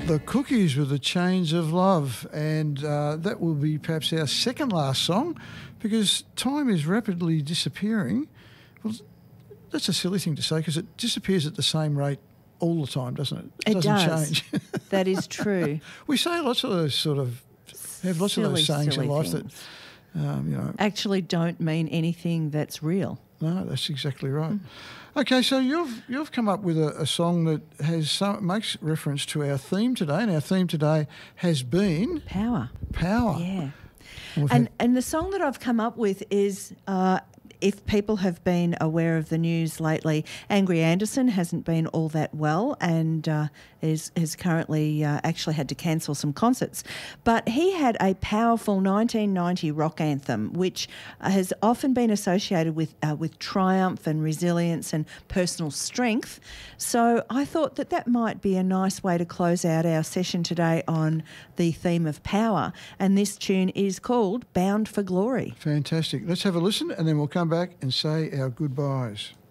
The Cookies with the Chains of Love, and that will be perhaps our second last song because time is rapidly disappearing. Well, that's a silly thing to say because it disappears at the same rate all the time, doesn't it? It doesn't does. change. That is true. We say lots of those have lots of those sayings in life things that, actually don't mean anything that's real. No, that's exactly right. Okay, so you've come up with a song that makes reference to our theme today, and our theme today has been Power. Power. Yeah. And And the song that I've come up with is, if people have been aware of the news lately, Angry Anderson hasn't been all that well and has currently actually had to cancel some concerts. But he had a powerful 1990 rock anthem, which has often been associated with triumph and resilience and personal strength. So I thought that might be a nice way to close out our session today on the theme of power. And this tune is called Bound for Glory. fantastic. Let's have a listen and then we'll come back and say our goodbyes.